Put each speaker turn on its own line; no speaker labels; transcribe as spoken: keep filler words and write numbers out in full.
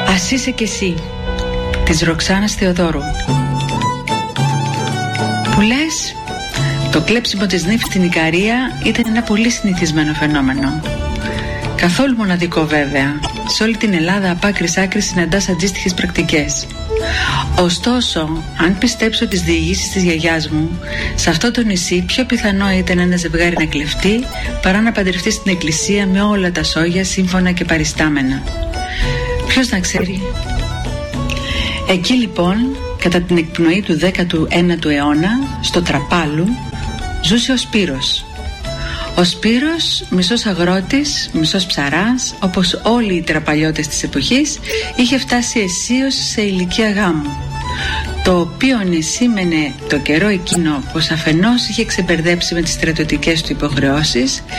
Ας είσαι κι εσύ, της Ροξάνας Θεοδόρου. Που λες, το κλέψιμο της νύφης στην Ικαρία ήταν ένα πολύ συνηθισμένο φαινόμενο. Καθόλου μοναδικό βέβαια. Σε όλη την Ελλάδα από άκρη σ' άκρη συναντάς αντίστοιχες πρακτικές. Ωστόσο, αν πιστέψω τις διηγήσεις της γιαγιάς μου, σε αυτό το νησί πιο πιθανό ήταν ένα ζευγάρι να κλεφτεί παρά να παντρευτεί στην εκκλησία με όλα τα σόγια σύμφωνα και παριστάμενα. Ποιος να ξέρει. Εκεί λοιπόν, κατά την εκπνοή του δέκατου ένατου αιώνα, στο Τραπάλου, ζούσε ο Σπύρος. Ο Σπύρος, μισός αγρότης, μισός ψαράς, όπως όλοι οι τραπαλιώτες της εποχής, είχε φτάσει αισίως σε ηλικία γάμου, το οποίο σήμαινε το καιρό εκείνο πως αφενός είχε ξεπερδέψει με τις στρατιωτικές του υποχρεώσεις